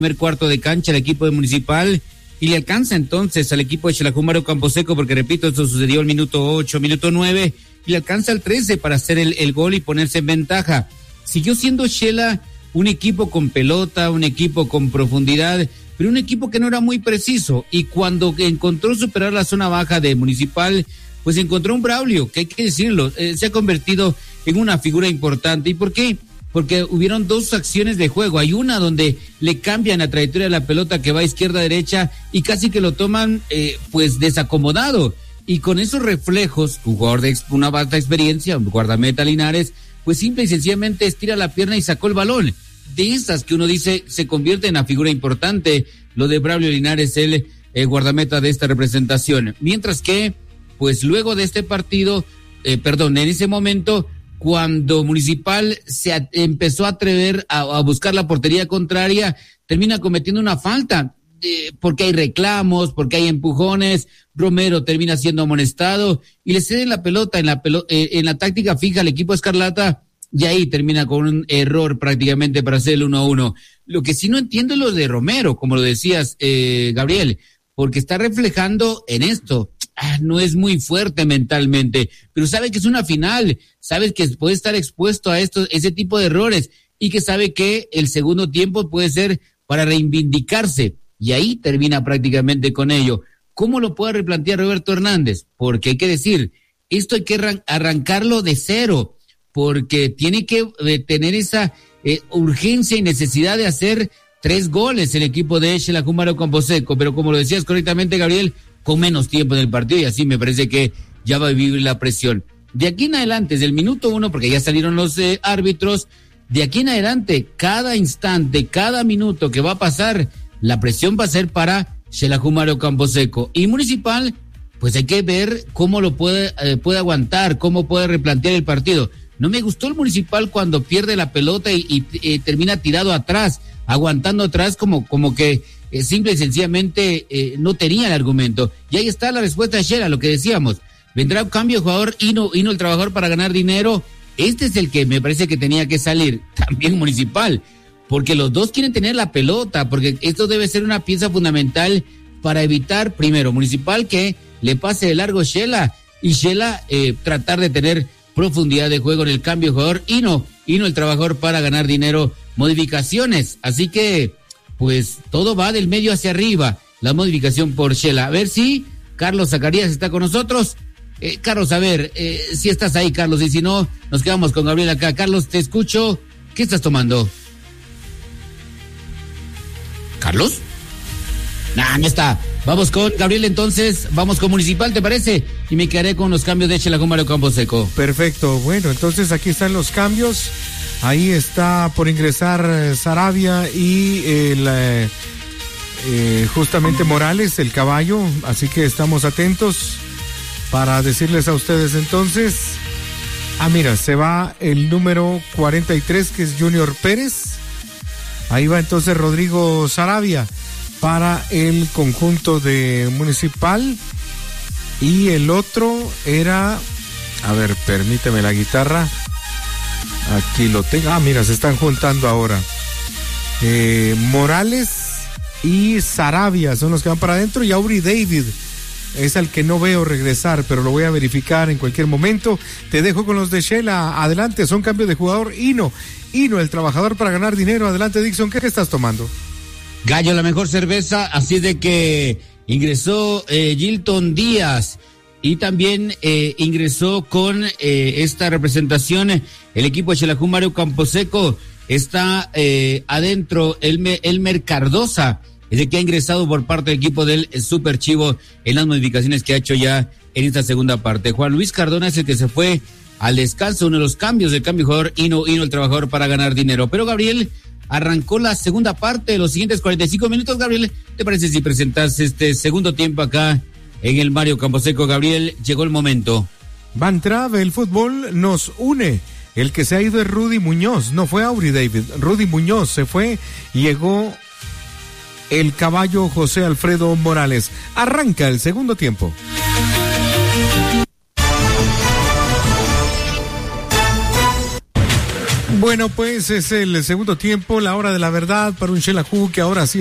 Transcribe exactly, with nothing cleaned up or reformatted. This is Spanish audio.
primer cuarto de cancha el equipo de Municipal y le alcanza entonces al equipo de Xelajú Mario Camposeco, porque repito, esto sucedió al minuto ocho, minuto nueve, y le alcanza al trece para hacer el, el gol y ponerse en ventaja. Siguió siendo Xela un equipo con pelota, un equipo con profundidad, pero un equipo que no era muy preciso, y cuando encontró superar la zona baja de Municipal, pues encontró un Braulio, que hay que decirlo, eh, se ha convertido en una figura importante. ¿Y por qué? Porque hubieron dos acciones de juego. Hay una donde le cambian la trayectoria de la pelota que va izquierda a derecha y casi que lo toman eh, pues desacomodado. Y con esos reflejos, un jugador de una vasta experiencia, un guardameta Linares, pues simple y sencillamente estira la pierna y sacó el balón. De esas que uno dice se convierte en una figura importante, lo de Braulio Linares, el eh, guardameta de esta representación. Mientras que, pues luego de este partido, eh, perdón, en ese momento, cuando Municipal se a, empezó a atrever a, a buscar la portería contraria, termina cometiendo una falta, eh, porque hay reclamos, porque hay empujones. Romero termina siendo amonestado y le ceden la pelota en la pelo, eh, en la táctica fija al equipo Escarlata, y ahí termina con un error prácticamente para hacer el uno a uno. Lo que sí no entiendo es lo de Romero, como lo decías, eh, Gabriel, porque está reflejando en esto. Ah, no es muy fuerte mentalmente, pero sabe que es una final, sabe que puede estar expuesto a esto, ese tipo de errores, y que sabe que el segundo tiempo puede ser para reivindicarse, y ahí termina prácticamente con ello. ¿Cómo lo puede replantear Roberto Hernández? Porque hay que decir, esto hay que arran- arrancarlo de cero, porque tiene que eh, tener esa eh, urgencia y necesidad de hacer tres goles el equipo de Xelajú Mario Camposeco, pero como lo decías correctamente, Gabriel, con menos tiempo en el partido, y así me parece que ya va a vivir la presión. De aquí en adelante, desde el minuto uno, porque ya salieron los eh, árbitros, de aquí en adelante, cada instante, cada minuto que va a pasar, la presión va a ser para Xelajú Mario Camposeco. Y Municipal, pues hay que ver cómo lo puede, eh, puede aguantar, cómo puede replantear el partido. No me gustó el Municipal cuando pierde la pelota y, y eh, termina tirado atrás, aguantando atrás como, como que eh, simple y sencillamente eh, no tenía el argumento. Y ahí está la respuesta de Xela, lo que decíamos. Vendrá un cambio de jugador, Hino, Hino el trabajador para ganar dinero. Este es el que me parece que tenía que salir, también Municipal, porque los dos quieren tener la pelota, porque esto debe ser una pieza fundamental para evitar, primero, Municipal que le pase de largo Xela, y Xela eh, tratar de tener profundidad de juego en el cambio de jugador, y no, y no el trabajador para ganar dinero, modificaciones. Así que, pues, todo va del medio hacia arriba, la modificación por Xela. A ver si Carlos Zacarías está con nosotros. Eh, Carlos, a ver, eh, si estás ahí, Carlos, y si no, nos quedamos con Gabriel acá. Carlos, te escucho. ¿Qué estás tomando? ¿Carlos? Nah, no está. Vamos con Gabriel entonces, vamos con Municipal, ¿te parece? Y me quedaré con los cambios de Xelajú Mario Camposeco. Perfecto, bueno, entonces aquí están los cambios. Ahí está por ingresar eh, Sarabia y el, eh, eh, justamente Morales, el caballo, así que estamos atentos para decirles a ustedes entonces. Ah, mira, se va el número cuarenta y tres, que es Junior Pérez. Ahí va entonces Rodrigo Sarabia para el conjunto de Municipal, y el otro era, a ver, permíteme la guitarra, aquí lo tengo, ah, mira, se están juntando ahora, eh, Morales y Sarabia son los que van para adentro, y Aubrey David es al que no veo regresar, pero lo voy a verificar en cualquier momento. Te dejo con los de Xela, adelante, son cambios de jugador. Hino, Hino, el trabajador para ganar dinero, adelante Dixon, ¿qué estás tomando? Gallo, la mejor cerveza, así de que ingresó eh, Gilton Díaz, y también eh, ingresó con eh, esta representación el equipo de Xelajú Mario Camposeco. Está eh, adentro Elmer, Elmer Cardosa, es el que ha ingresado por parte del equipo del Super Chivo en las modificaciones que ha hecho ya en esta segunda parte. Juan Luis Cardona es el que se fue al descanso, uno de los cambios del cambio de jugador, Hino, Hino el trabajador para ganar dinero. Pero Gabriel, arrancó la segunda parte de los siguientes cuarenta y cinco minutos. Gabriel, ¿te parece si presentas este segundo tiempo acá en el Mario Camposeco? Gabriel, llegó el momento. Van Trave, el fútbol nos une. El que se ha ido es Rudy Muñoz, no fue Aubrey David. Rudy Muñoz se fue, llegó el caballo José Alfredo Morales. Arranca el segundo tiempo. Bueno, pues es el segundo tiempo, la hora de la verdad para un Xelajú que ahora sí